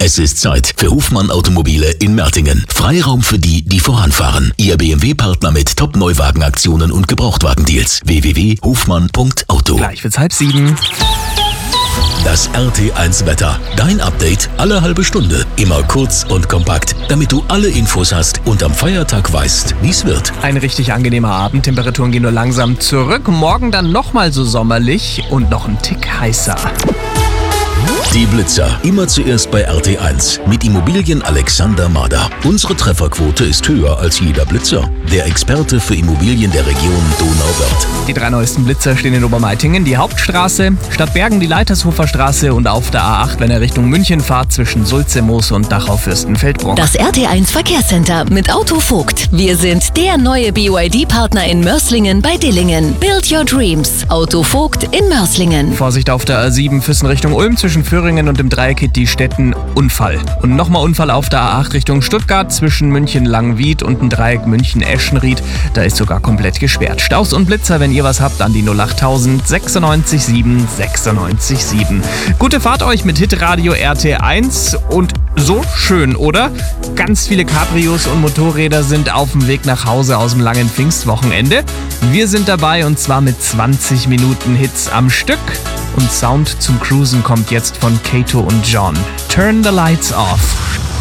Es ist Zeit für Hofmann Automobile in Mertingen. Freiraum für die, die voranfahren. Ihr BMW-Partner mit Top-Neuwagenaktionen und Gebrauchtwagendeals. www.hofmann.auto. Gleich wird's 6:30. Das RT1-Wetter. Dein Update alle halbe Stunde. Immer kurz und kompakt, damit du alle Infos hast und am Feiertag weißt, wie's wird. Ein richtig angenehmer Abend. Temperaturen gehen nur langsam zurück. Morgen dann nochmal so sommerlich und noch ein Tick heißer. Die Blitzer. Immer zuerst bei RT1 mit Immobilien Alexander Mader. Unsere Trefferquote ist höher als jeder Blitzer. Der Experte für Immobilien der Region Donauwörth. Die 3 neuesten Blitzer stehen in Obermeitingen, die Hauptstraße, Stadtbergen die Leitershofer Straße und auf der A8, wenn er Richtung München fahrt, zwischen Sulzemoos und Dachau-Fürstenfeldbruck. Das RT1 Verkehrscenter mit Auto Vogt. Wir sind der neue BYD-Partner in Mörslingen bei Dillingen. Build your dreams. Auto Vogt in Mörslingen. Vorsicht auf der A7 Füssen Richtung Ulm zwischen Föhringen und dem Dreieck die Städten Unfall. Und nochmal Unfall auf der A8 Richtung Stuttgart zwischen München-Langwied und dem Dreieck München-Eschenried. Da ist sogar komplett gesperrt. Staus und Blitzer, wenn ihr was habt, an die 08000 96 7 96 7. Gute Fahrt euch mit Hitradio RT1 und so schön, oder? Ganz viele Cabrios und Motorräder sind auf dem Weg nach Hause aus dem langen Pfingstwochenende. Wir sind dabei und zwar mit 20 Minuten Hits am Stück. Und Sound zum Cruisen kommt jetzt von Kato und John. Turn the Lights Off.